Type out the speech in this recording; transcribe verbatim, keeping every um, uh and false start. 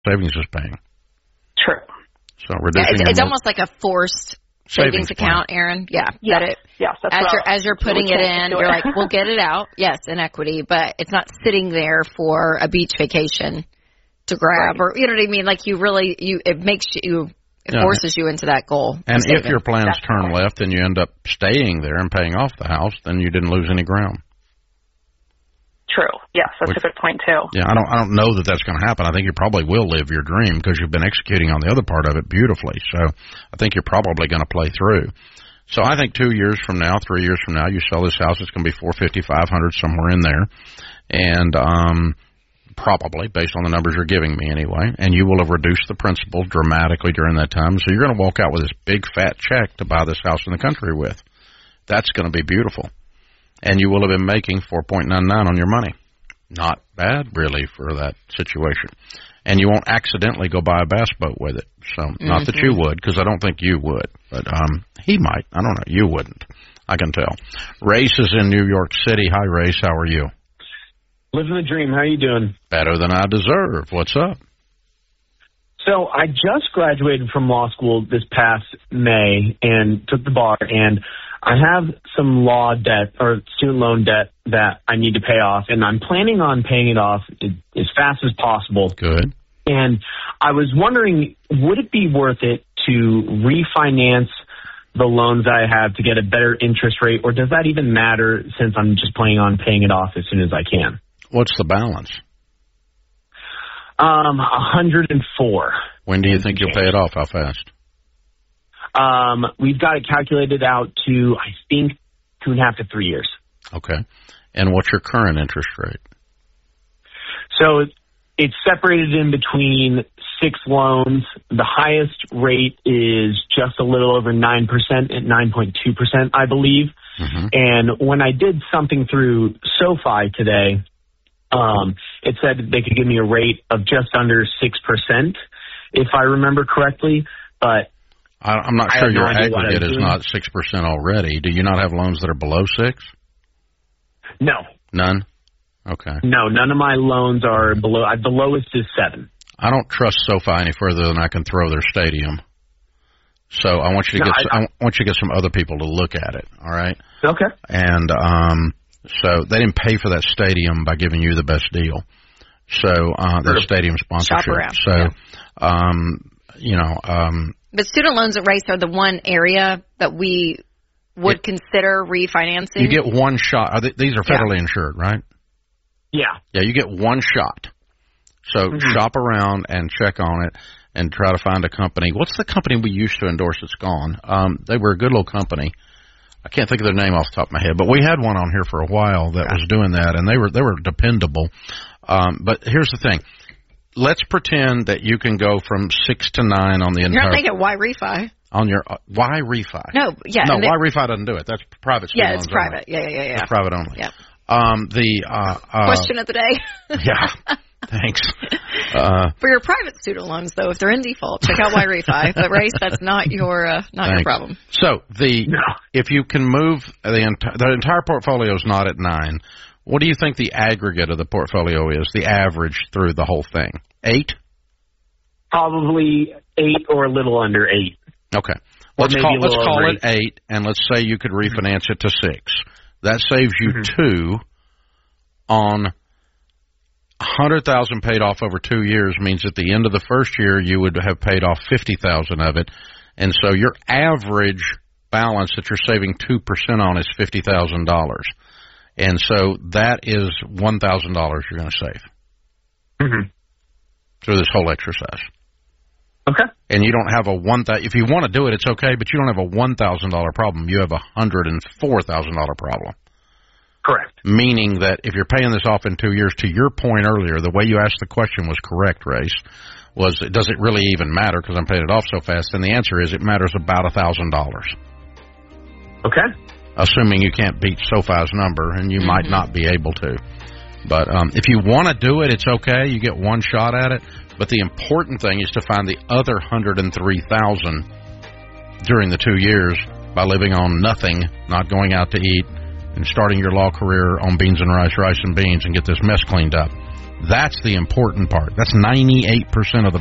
Savings is paying. True. So reducing yeah, it's, it's your almost like a forced savings, savings account, Aaron. Yeah. Yes. It, yes. That's as right. you're as you're putting it in, you're like, we'll get it out. Yes, in equity, but it's not sitting there for a beach vacation to grab, right. or you know what I mean. Like you really, you it makes you. It yeah. forces you into that goal. And if your plans That's turn right. left and you end up staying there and paying off the house, then you didn't lose any ground. True. Yes, that's Which, a good point too. Yeah, I don't. I don't know that that's going to happen. I think you probably will live your dream because you've been executing on the other part of it beautifully. So I think you're probably going to play through. So I think two years from now, three years from now, you sell this house. It's going to be four fifty, five hundred, somewhere in there, and um, probably based on the numbers you're giving me anyway. And you will have reduced the principal dramatically during that time. So you're going to walk out with this big fat check to buy this house in the country with. That's going to be beautiful. And you will have been making four point nine nine on your money. Not bad, really, for that situation. And you won't accidentally go buy a bass boat with it. So, mm-hmm. not that you would, because I don't think you would. But um, he might. I don't know. You wouldn't. I can tell. Race is in New York City. Hi, Race. How are you? Living the dream. How are you doing? Better than I deserve. What's up? So I just graduated from law school this past May and took the bar, and I have some law debt or student loan debt that I need to pay off, and I'm planning on paying it off as fast as possible. Good. And I was wondering, would it be worth it to refinance the loans I have to get a better interest rate, or does that even matter since I'm just planning on paying it off as soon as I can? What's the balance? Um, one hundred four. When do you think you'll pay it off? How fast? Um, we've got it calculated out to, I think, two and a half to three years. Okay. And what's your current interest rate? So it's separated in between six loans. The highest rate is just a little over nine percent at nine point two percent, I believe. Mm-hmm. And when I did something through SoFi today, um, it said they could give me a rate of just under six percent, if I remember correctly. But I, I'm not sure your no aggregate is not six percent already. Do you not have loans that are below six? No. None? Okay. No, none of my loans are below. The lowest is seven. I don't trust SoFi any further than I can throw their stadium. So I want you to No, get. I, I, I want you to get some other people to look at it. All right. Okay. And um, so they didn't pay for that stadium by giving you the best deal. So uh, the stadium sponsorship. Shop around. So, yeah. um, you know. Um, but student loans at Race are the one area that we would it, consider refinancing. You get one shot. Are they, these are federally yeah. insured, right? Yeah. Yeah, you get one shot. So mm-hmm. shop around and check on it and try to find a company. What's the company we used to endorse that's gone? Um, they were a good little company. I can't think of their name off the top of my head, but we had one on here for a while that was doing that, and they were they were dependable. Um, but here's the thing. Let's pretend that you can go from six to nine on the entire... You're not thinking, why refi? On your... Uh, why refi? No, yeah. No, why refi doesn't do it. That's private student Yeah, it's loans private. Only. Yeah, yeah, yeah. It's private only. Yeah. Um, the... Uh, uh, Question of the day. Yeah. Thanks. Uh, For your private student loans, though, if they're in default, check out why refi. But Race, that's not your uh, not thanks. your problem. So the no. if you can move the entire the entire portfolio is not at nine. What do you think the aggregate of the portfolio is? The average through the whole thing? Eight? Probably eight or a little under eight. Okay. Let's call let's call it eight, and let's say you could refinance it to six. That saves you mm-hmm. two on. one hundred thousand dollars paid off over two years means at the end of the first year you would have paid off fifty thousand dollars of it. And so your average balance that you're saving two percent on is fifty thousand dollars. And so that is one thousand dollars you're going to save mm-hmm. through this whole exercise. Okay. And you don't have a one thousand. If you want to do it, it's okay, but you don't have a one thousand dollars problem. You have a one hundred four thousand dollars problem. Correct. Meaning that if you're paying this off in two years, to your point earlier, the way you asked the question was correct, Race, was does it really even matter because I'm paying it off so fast? And the answer is it matters about one thousand dollars. Okay. Assuming you can't beat SoFi's number, and you mm-hmm. might not be able to. But um, if you want to do it, it's okay. You get one shot at it. But the important thing is to find the other one hundred three thousand dollars during the two years by living on nothing, not going out to eat, and starting your law career on beans and rice, rice and beans, and get this mess cleaned up. That's the important part. That's ninety-eight percent of the